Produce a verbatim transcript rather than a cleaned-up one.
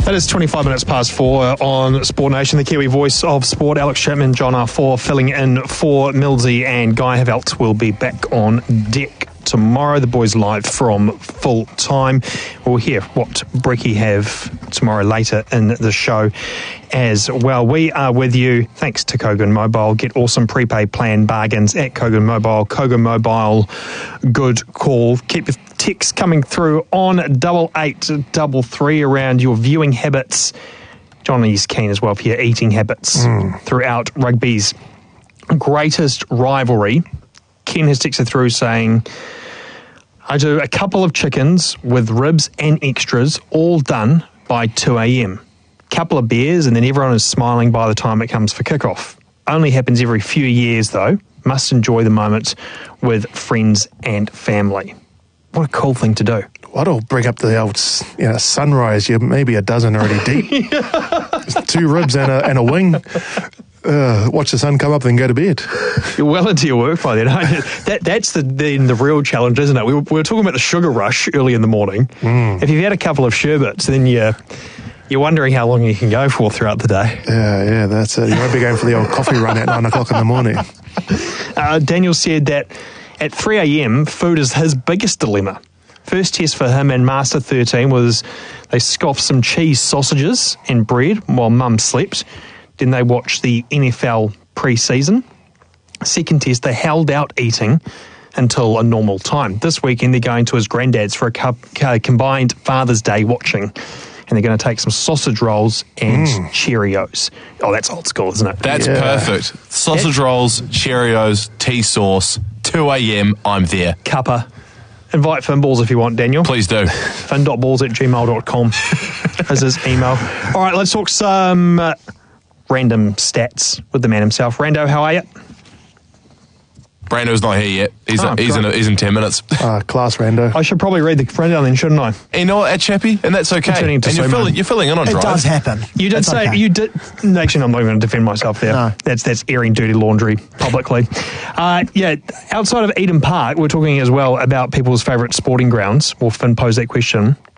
That is twenty-five minutes past four on Sport Nation. The Kiwi voice of sport, Alex Chapman, John R four, filling in for Millsy, and Guy Havelt will be back on deck tomorrow. The boys live from full time. We'll hear what Brecky have tomorrow later in the show as well. We are with you thanks to Kogan Mobile. Get awesome prepaid plan bargains at Kogan Mobile. Kogan Mobile, good call. Keep your texts coming through on double eight double three around your viewing habits. Johnny's keen as well for your eating habits mm. throughout rugby's greatest rivalry. Ken has texted through saying, I do a couple of chickens with ribs and extras, all done by two a.m. Couple of beers, and then everyone is smiling by the time it comes for kickoff. Only happens every few years, though. Must enjoy the moment with friends and family. What a cool thing to do. What'll bring up the old, you know, sunrise? You're maybe a dozen already deep. Two ribs and a, and a wing. Uh, watch the sun come up, then go to bed. You're well into your work by then, aren't you? That, that's the, the the real challenge, isn't it? We were, we were talking about the sugar rush early in the morning. Mm. If you've had a couple of sherbets, then you're, you're wondering how long you can go for throughout the day. Yeah, yeah, that's it. You won't be going for the old coffee run at nine o'clock in the morning. Uh, Daniel said that at three a.m, food is his biggest dilemma. First test for him and Master thirteen was they scoffed some cheese sausages and bread while Mum slept. Then they watched the N F L pre-season. Second test, they held out eating until a normal time. This weekend, they're going to his granddad's for a co- co- combined Father's Day watching. And they're going to take some sausage rolls and mm. Cheerios. Oh, that's old school, isn't it? That's yeah. perfect. Sausage yeah. rolls, Cheerios, tea sauce, two a.m, I'm there. Cuppa. Invite Finballs if you want, Daniel. Please do. fin dot balls at gmail dot com is his email. All right, let's talk some uh, random stats with the man himself. Rando, how are you? Brando's not here yet. He's, Oh, a, he's, in, a, he's in ten minutes. Uh, class Rando. I should probably read the rundown then, shouldn't I? You know what, at Chappie? And that's okay. Turning And into you're so filling, much. you're filling in on It drive. does happen. You did It's say okay. you did. Actually, I'm not going to defend myself there. No. That's that's airing dirty laundry publicly. uh, yeah, outside of Eden Park, we're talking as well about people's favourite sporting grounds. Well, Finn posed that question.